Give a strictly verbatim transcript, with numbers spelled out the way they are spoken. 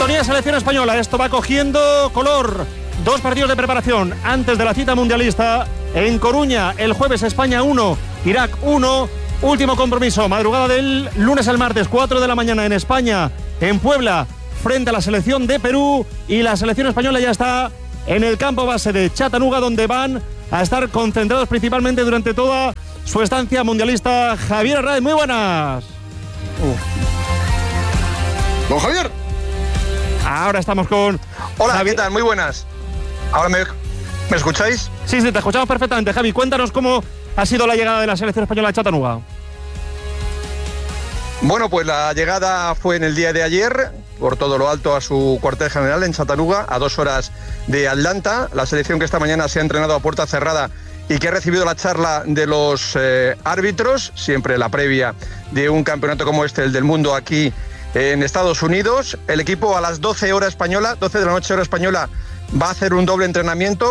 Sintonía selección española. Esto va cogiendo color. Dos partidos de preparación antes de la cita mundialista. En Coruña, el jueves España uno, Irak uno. Último compromiso, madrugada del lunes al martes, cuatro de la mañana en España, en Puebla, frente a la selección de Perú. Y la selección española ya está en el campo base de Chattanooga, donde van a estar concentrados principalmente durante toda su estancia mundialista. Javier Arraez, muy buenas. Uh. Don Javier. Ahora estamos con... Hola, Javi... ¿qué tal? Muy buenas. ¿Ahora me, me escucháis? Sí, sí, te escuchamos perfectamente. Javi, cuéntanos cómo ha sido la llegada de la selección española a Chattanooga. Bueno, pues la llegada fue en el día de ayer, por todo lo alto a su cuartel general en Chattanooga, a dos horas de Atlanta. La selección que esta mañana se ha entrenado a puerta cerrada y que ha recibido la charla de los eh, árbitros, siempre la previa de un campeonato como este, el del mundo aquí en Estados Unidos. El equipo a las doce horas española, doce de la noche hora española, va a hacer un doble entrenamiento